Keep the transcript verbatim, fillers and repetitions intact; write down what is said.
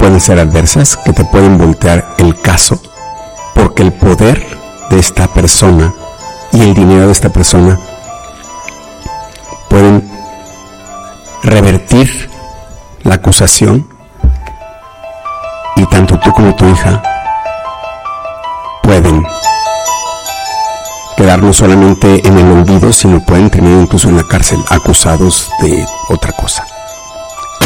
pueden ser adversas, que te pueden voltear el caso, porque el poder de esta persona y el dinero de esta persona pueden revertir la acusación, y tanto tú como tu hija pueden quedar no solamente en el olvido, sino pueden terminar incluso en la cárcel acusados de otra cosa.